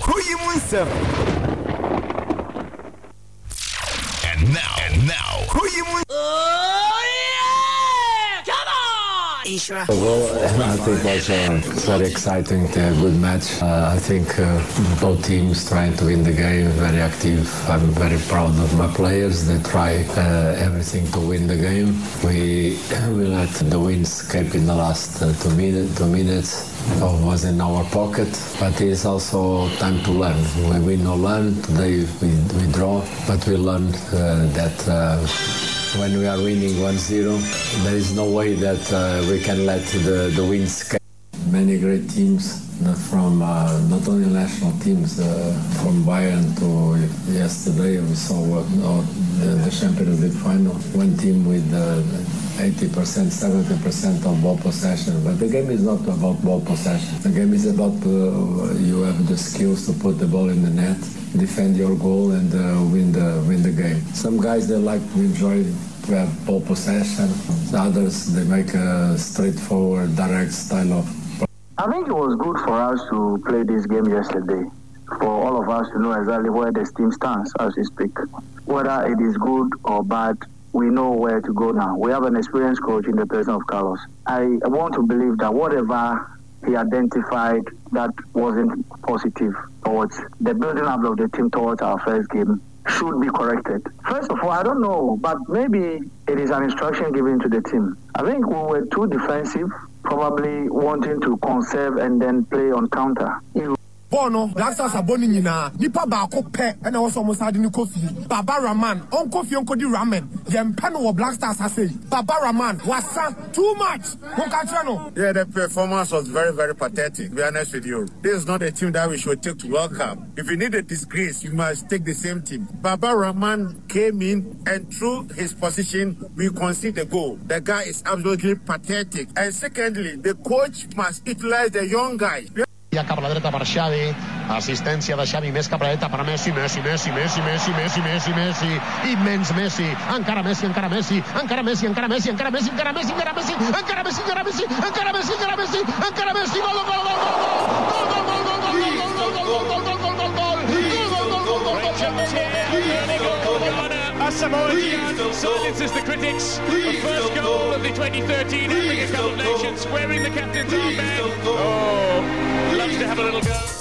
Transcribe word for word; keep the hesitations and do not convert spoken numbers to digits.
Koyimunsem. And now, and now, Koyimun. Oh yeah! Come on! Isra. Well, I think it was a very exciting, uh, good match. Uh, I think uh, both teams trying to win the game, very active. I'm very proud of my players. They try uh, everything to win the game. We we let the win escape in the last uh, two, minute, two minutes. It was in our pocket, but it's also time to learn. We win or learn. Today we, we draw, but we learned uh, that uh, when we are winning one zero, there is no way that uh, we can let the, the win escape. Many great teams uh, from uh, not only national teams, uh, from Bayern to yesterday we saw what, uh, the, the Champions League final. One team with uh, eighty percent, seventy percent of ball possession. But the game is not about ball possession. The game is about uh, you have the skills to put the ball in the net, defend your goal, and uh, win the win the game. Some guys, they like to enjoy to have ball possession. Others, they make a straightforward, direct style of. I think it was good for us to play this game yesterday, for all of us to know exactly where the team stands as we speak. Whether it is good or bad, we know where to go now. We have an experienced coach in the person of Carlos. I want to believe that whatever he identified that wasn't positive towards the building up of the team towards our first game should be corrected. First of all, I don't know, but maybe it is an instruction given to the team. I think we were too defensive, probably wanting to conserve and then play on counter. Bono, Black Stars are born in Nipa Bako Pe, and also almost had in coffee. Baba Rahman, on coffee, on Kodi Ramen, Yem Peno, Black Stars, I say. Baba Rahman was too much. Yeah, the performance was very, very pathetic, to be honest with you. This is not a team that we should take to World Cup. If you need a disgrace, you must take the same team. Baba Rahman came in, and through his position, we conceded the goal. The guy is absolutely pathetic. And secondly, the coach must utilize the young guy. Ja cap a la dreta per Xavi, assistència de Xavi més cap a la dreta per Messi, Messi, Messi, Messi, Messi, Messi, Messi, Messi, immens Messi, encara Messi, encara Messi, encara Messi, encara Messi, encara Messi, encara Messi, encara Messi, encara Messi, encara Messi, encara Messi, encara Messi, encara Messi, gol, gol, gol, gol, gol, gol, gol, gol, Asamoah Gyan silences the critics. The first goal of the twenty thirteen Africa Cup of Nations, wearing the captain's armband. Oh, loves to have a little go.